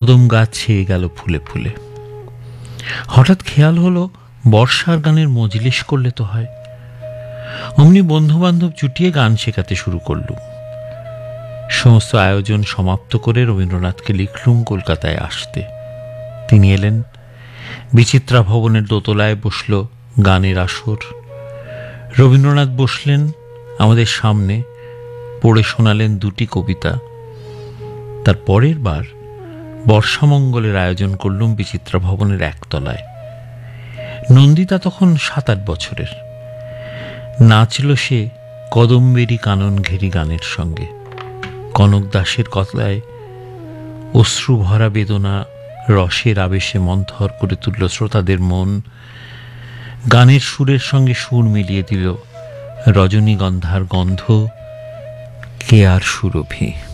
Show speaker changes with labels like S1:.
S1: কদম গাছ ছেয়ে গেল ফুলে ফুলে। হঠাৎ খেয়াল হলো বর্ষার গানের মজলিস করলে তো হয়। অমনি বন্ধু বান্ধব জুটিয়ে গান শেখাতে শুরু করলুম। সমস্ত আয়োজন সমাপ্ত করে রবীন্দ্রনাথকে লিখলুম কলকাতায় আসতে। তিনি এলেন। বিচিত্রা ভবনের দোতলায় বসল গানের আসর। রবীন্দ্রনাথ বসলেন আমাদের সামনে, পড়ে শোনালেন দুটি কবিতা। তার পরের বার বর্ষামঙ্গলের আয়োজন করলুম বিচিত্রা ভবনের একতলায়। নন্দিতা তখন 7-8 বছরের। নাচল সে কদম্বেরি কানন ঘেরি গানের সঙ্গে। কনক দাসের কথায় অশ্রু ভরা বেদনা রসের আবেশে মন্থর করে তুলল শ্রোতাদের মন। গানের সুরের সঙ্গে সুর মিলিয়ে দিল রজনীগন্ধার গন্ধ, কে আর সুরভি।